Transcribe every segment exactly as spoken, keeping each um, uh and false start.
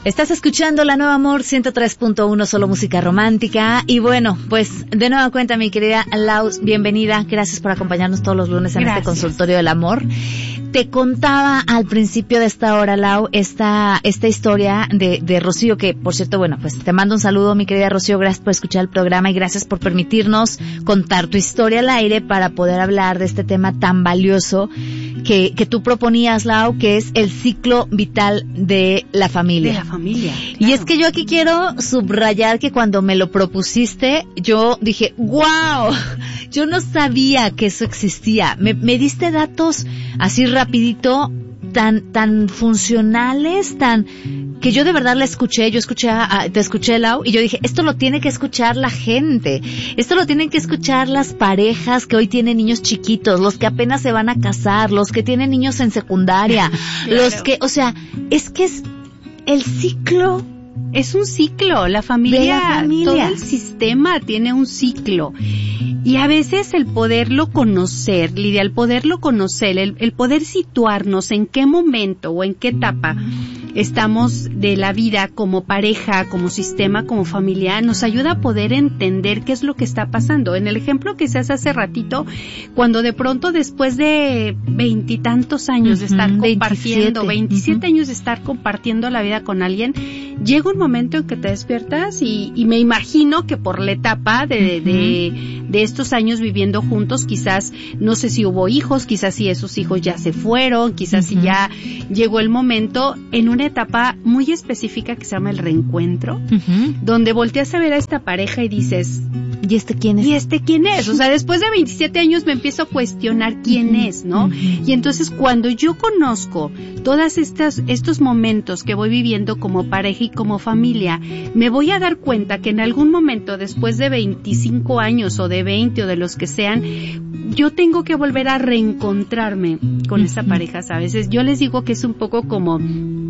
Estás escuchando La Nueva Amor ciento tres punto uno, solo música romántica. Y bueno, pues de nueva cuenta, mi querida Lau, bienvenida. Gracias por acompañarnos todos los lunes en Gracias. Este consultorio del amor. Te contaba al principio de esta hora, Lau, esta esta historia de, de Rocío, que por cierto, bueno, pues te mando un saludo, mi querida Rocío. Gracias por escuchar el programa y gracias por permitirnos contar tu historia al aire para poder hablar de este tema tan valioso que, que tú proponías, Lau, que es el ciclo vital de la familia. De la familia. Claro. Y es que yo aquí quiero subrayar que cuando me lo propusiste, yo dije, wow, yo no sabía que eso existía. Me, me diste datos así rapidito, tan, tan funcionales, tan, que yo de verdad la escuché, yo escuché, a, te escuché, Lau, y yo dije, esto lo tiene que escuchar la gente, esto lo tienen que escuchar las parejas que hoy tienen niños chiquitos, los que apenas se van a casar, los que tienen niños en secundaria, claro. los que, o sea, es que es el ciclo. Es un ciclo, la familia, de la familia, todo el sistema tiene un ciclo. Y a veces el poderlo conocer, Lidia, el poderlo conocer, el, el poder situarnos en qué momento o en qué etapa estamos de la vida como pareja, como sistema, como familia, nos ayuda a poder entender qué es lo que está pasando. En el ejemplo que se hace hace ratito, cuando de pronto después de veintitantos años uh-huh, de estar compartiendo, veintisiete, veintisiete uh-huh. años de estar compartiendo la vida con alguien, llega un momento en que te despiertas y, y me imagino que por la etapa de, uh-huh. de, de estos años viviendo juntos, quizás, no sé si hubo hijos, quizás si esos hijos ya se fueron, quizás uh-huh. si ya llegó el momento, en una etapa muy específica que se llama el reencuentro, uh-huh. donde volteas a ver a esta pareja y dices, ¿y este quién es? ¿Y este quién es? O sea, después de veintisiete años me empiezo a cuestionar quién uh-huh. es, ¿no? Uh-huh. Y entonces cuando yo conozco todas estas, estos momentos que voy viviendo como pareja y como familia, me voy a dar cuenta que en algún momento después de veinticinco años o de veinte o de los que sean, yo tengo que volver a reencontrarme con uh-huh. esa pareja, ¿sabes? Yo les digo que es un poco como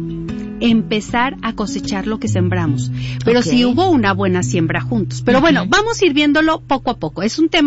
empezar a cosechar lo que sembramos, pero okay. si hubo una buena siembra juntos. Pero uh-huh. bueno, vamos a ir viéndolo poco a poco. Es un tema